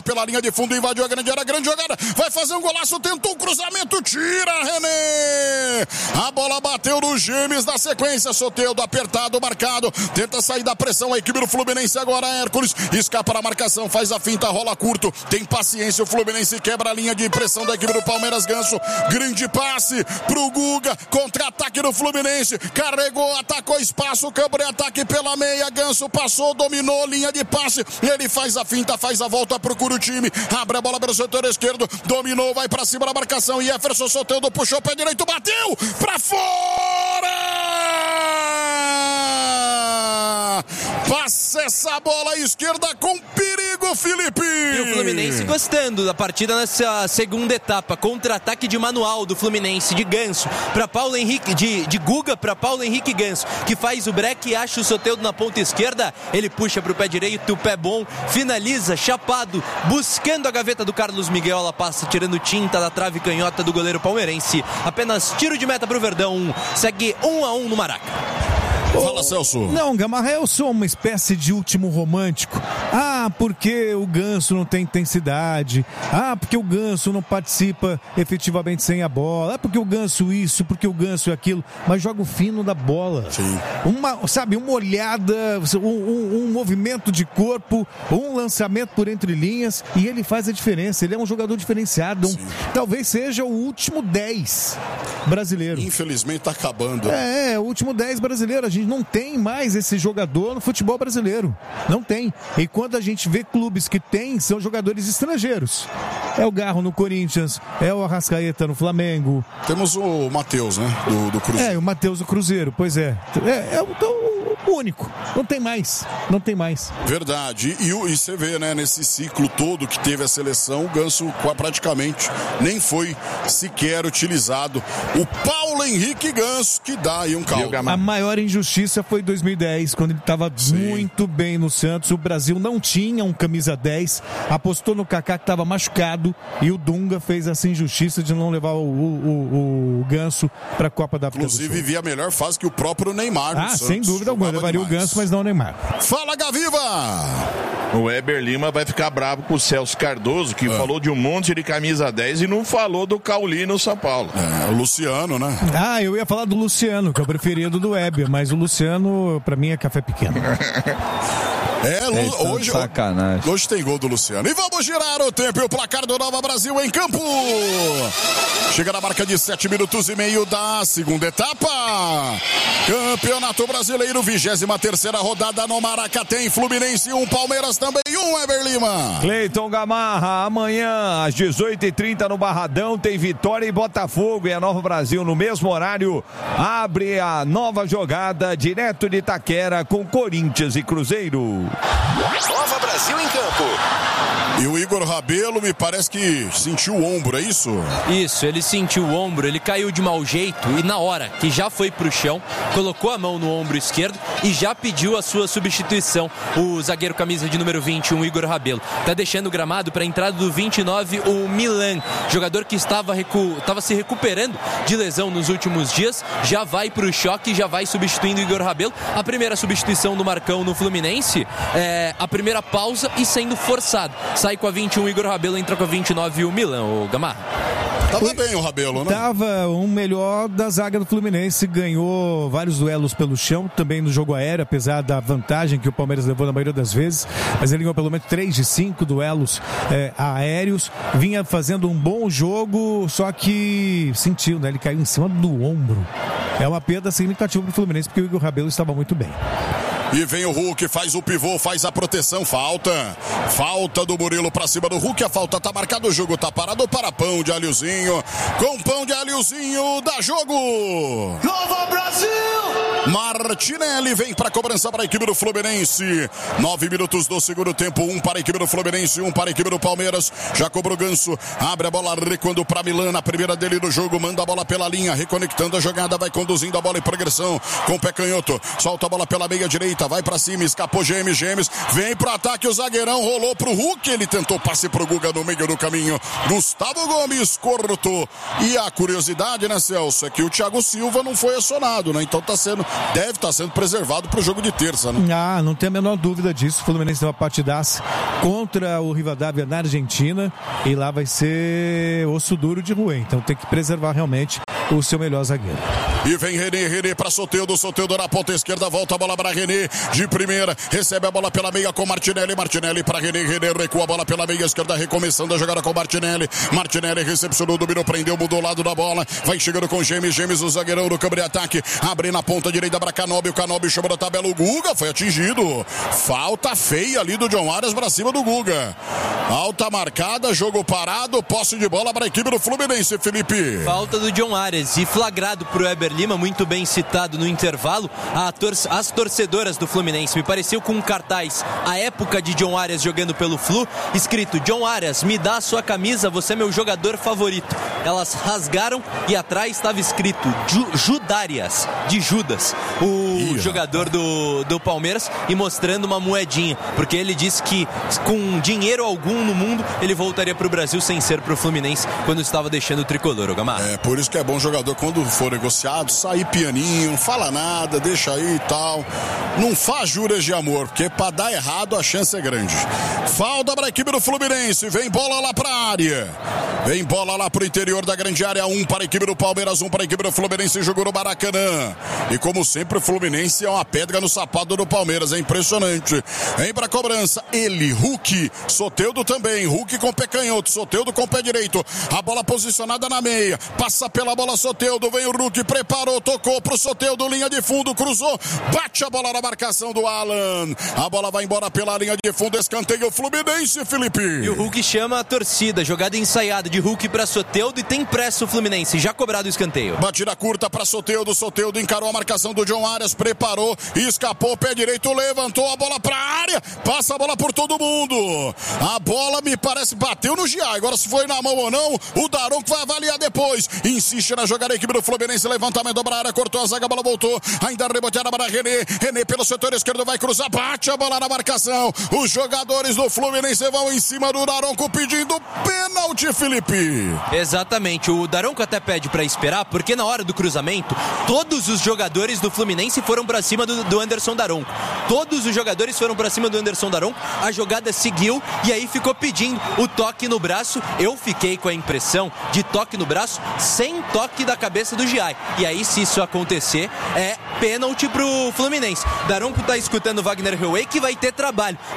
pela linha de fundo, invadiu a grande área, grande jogada, vai fazer um golaço, tentou um cruzamento, tira, René! A bola bateu no Gêmeos na sequência, Soteldo apertado, marcado, tenta sair da pressão, a equipe do Fluminense agora, Hércules, escapa na marcação, faz a finta, rola curto, tem paciência, o Fluminense quebra a linha de pressão da equipe do Palmeiras, Ganso, grande passe pro Guga, contra-ataque do Fluminense, carregou, atacou espaço, campo de ataque pela meia, Ganso passou, dominou, linha de passe, ele faz a finta, faz a volta, procura o time, abre a bola pelo setor esquerdo, dominou, vai pra cima da marcação, e Jefferson Soteldo puxou o pé direito, bateu pra fora! Passa essa bola à esquerda com perigo, Felipe! E o Fluminense gostando da partida nessa segunda etapa, contra-ataque de manual do Fluminense, de Ganso para Paulo Henrique, de Guga para Paulo Henrique Ganso, que faz o break e acha o Soteldo na ponta esquerda, ele puxa pro pé direito, o pé bom, finaliza, chapado, buscando a gaveta do Carlos Miguel, ela passa tirando tinta da trave canhota do goleiro palmeirense, apenas tiro de meta pro Verdão, segue 1-1 no Maraca. Fala, Celso. Não, Gamarra, eu sou uma espécie de último romântico. Porque o Ganso não tem intensidade. Porque o Ganso não participa efetivamente sem a bola. Porque o Ganso isso, porque o Ganso aquilo. Mas joga o fino da bola. Sim. Uma olhada, um movimento de corpo, um lançamento por entre linhas, e ele faz a diferença. Ele é um jogador diferenciado. Talvez seja o último 10 brasileiro. Infelizmente tá acabando. O último 10 brasileiro. A gente não tem mais esse jogador no futebol brasileiro. Não tem. E quando a gente vê clubes que tem, são jogadores estrangeiros. É o Garro no Corinthians, é o Arrascaeta no Flamengo. Temos o Matheus, né? Do Cruzeiro. O Matheus do Cruzeiro, pois é. O único. Não tem mais. Verdade. E você vê, né, nesse ciclo todo que teve a seleção, o Ganso praticamente nem foi sequer utilizado. O Paulo Henrique Ganso, que dá aí um caldo. A maior injustiça foi em 2010, quando ele estava muito bem no Santos. O Brasil não tinha um camisa 10, apostou no Kaká, que estava machucado, e o Dunga fez essa injustiça de não levar o Ganso para a Copa da África do Sul. Inclusive vivia a melhor fase que o próprio Neymar no Santos. Sem dúvida alguma, levaria o Ganso, mas não o Neymar. Fala, Gaviva! O Eber Lima vai ficar bravo com o Celso Cardoso, que falou de um monte de camisa 10 e não falou do Cauli no São Paulo. O Luciano, né? Eu ia falar do Luciano, que é o preferido do Eber, mas o Luciano, pra mim, é café pequeno. Hoje tem gol do Luciano. E vamos girar o tempo e o placar do Nova Brasil em campo. Chega na marca de 7 minutos e meio da segunda etapa. Campeonato Brasileiro, 23ª rodada no Maraca. Tem Fluminense 1, Palmeiras também 1, Eber Lima. Cleiton Gamarra, amanhã às 18h30 no Barradão tem Vitória e Botafogo, e a Nova Brasil no mesmo horário abre a nova jogada direto de Itaquera com Corinthians e Cruzeiro. Nova Brasil em campo. E o Igor Rabelo me parece que sentiu o ombro, é isso? Isso, ele sentiu o ombro, ele caiu de mau jeito e na hora que já foi pro chão, colocou a mão no ombro esquerdo e já pediu a sua substituição. O zagueiro camisa de número 21, Igor Rabelo, tá deixando o gramado para a entrada do 29, o Milan, jogador que estava se recuperando de lesão nos últimos dias, já vai pro choque, já vai substituindo o Igor Rabelo. A primeira substituição do Marcão no Fluminense, a primeira pausa e sendo forçado. Sai com a 21 Igor Rabelo, entra com a 29 o Milan, o Gamarra. Tava bem o Rabelo, né? Tava um melhor da zaga do Fluminense, ganhou vários duelos pelo chão, também no jogo aéreo, apesar da vantagem que o Palmeiras levou na maioria das vezes, mas ele ganhou pelo menos 3 de 5 duelos aéreos, vinha fazendo um bom jogo, só que sentiu, né? Ele caiu em cima do ombro. É uma perda significativa pro Fluminense, porque o Igor Rabelo estava muito bem. E vem o Hulk, faz o pivô, faz a proteção, falta do Murilo pra cima do Hulk, a falta tá marcada, o jogo tá parado para pão de alhozinho, com pão de alhozinho, dá jogo! Nova Brasil! Martinelli vem pra cobrança para a equipe do Fluminense, 9 minutos do segundo tempo, 1 para a equipe do Fluminense, 1 para a equipe do Palmeiras, já cobrou o Ganso, abre a bola, recuando pra Milan, a primeira dele do jogo, manda a bola pela linha, reconectando a jogada, vai conduzindo a bola em progressão, com o pé canhoto, solta a bola pela meia direita, vai pra cima, escapou Gêmeos, vem pro ataque, o zagueirão rolou pro Hulk, ele tentou passe pro Guga no meio do caminho, Gustavo Gomes cortou, e a curiosidade, né, Celso, é que o Thiago Silva não foi acionado, né, então tá sendo deve estar sendo preservado para o jogo de terça, né? Ah, não tem a menor dúvida disso. O Fluminense tem uma partidaça contra o Rivadavia na Argentina e lá vai ser osso duro de roer. Então tem que preservar realmente o seu melhor zagueiro. E vem René para Soteldo na ponta esquerda, volta a bola para René, de primeira, recebe a bola pela meia com Martinelli para René recua a bola pela meia esquerda, recomeçando a jogada com Martinelli recepcionou, dominou, prendeu, mudou o lado da bola, vai chegando com Gêmeos, o zagueirão no campo de ataque, abre na ponta direita para Canóbio, o Canóbio chamou da tabela, o Guga foi atingido, falta feia ali do John Arias para cima do Guga, alta marcada, jogo parado, posse de bola para a equipe do Fluminense, Felipe. Falta do John Arias e flagrado pro Weber Lima, muito bem citado no intervalo, as torcedoras do Fluminense, me pareceu com um cartaz, a época de John Arias jogando pelo Flu, escrito: John Arias, me dá a sua camisa, você é meu jogador favorito. Elas rasgaram e atrás estava escrito Judárias, de Judas, o jogador do Palmeiras, e mostrando uma moedinha, porque ele disse que com dinheiro algum no mundo ele voltaria pro Brasil sem ser pro Fluminense quando estava deixando o tricolor, Gamar. É, por isso que é bom jogador quando for negociado, sair pianinho, não fala nada, deixa aí e tal. Não faz juras de amor, porque pra dar errado a chance é grande. Falta para a equipe do Fluminense, vem bola lá pra área. Vem bola lá pro interior da grande área, 1 para a equipe do Palmeiras, 1 para a equipe do Fluminense, jogou no Maracanã. E como sempre o Fluminense é uma pedra no sapato do Palmeiras, é impressionante. Vem pra cobrança, ele, Hulk, Soteldo também, Hulk com pé canhoto, Soteldo com pé direito, a bola posicionada na meia, passa pela bola Soteldo, vem o Hulk, preparou, tocou pro Soteldo, linha de fundo, cruzou, bate a bola na marcação do Alan, a bola vai embora pela linha de fundo, escanteio o Fluminense, Felipe. E o Hulk chama a torcida, jogada ensaiada de Hulk pra Soteldo e tem pressa o Fluminense, já cobrado o escanteio. Batida curta pra Soteldo, Soteldo encarou a marcação do John Arias, preparou, escapou, pé direito, levantou a bola pra área, passa a bola por todo mundo. A bola me parece bateu no Giai, agora se foi na mão ou não, o Daronco vai avaliar depois. Insiste na jogada, a equipe do Fluminense, levantamento pra área, cortou a zaga, a bola voltou, ainda reboteada para René pelo setor esquerdo, vai cruzar, bate a bola na marcação. Os jogadores do Fluminense vão em cima do Daronco pedindo pênalti, Felipe. Exatamente, o Daronco até pede pra esperar, porque na hora do cruzamento, todos os jogadores do Fluminense foram pra cima do Anderson Daronco. Todos os jogadores foram pra cima do Anderson Daronco, a jogada seguiu e aí ficou pedindo o toque no braço. Eu fiquei com a impressão de toque no braço sem toque da cabeça do Giai. E aí, se isso acontecer, é pênalti pro Fluminense. Daronco tá escutando o Wagner Heuwey, que vai ter trabalho,